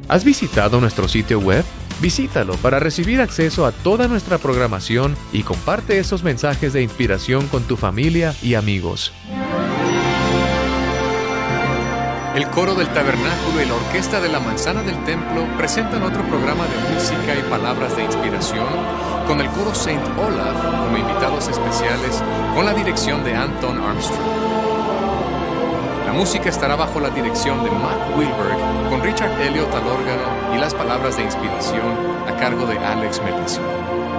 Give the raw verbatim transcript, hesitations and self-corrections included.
¿Has visitado nuestro sitio web? Visítalo para recibir acceso a toda nuestra programación y comparte esos mensajes de inspiración con tu familia y amigos. El coro del tabernáculo y la orquesta de la manzana del templo presentan otro programa de música y palabras de inspiración con el coro Saint Olaf como invitados especiales con la dirección de Anton Armstrong. La música estará bajo la dirección de Matt Wilberg con Richard Elliot al órgano y las palabras de inspiración a cargo de Alex Melissa.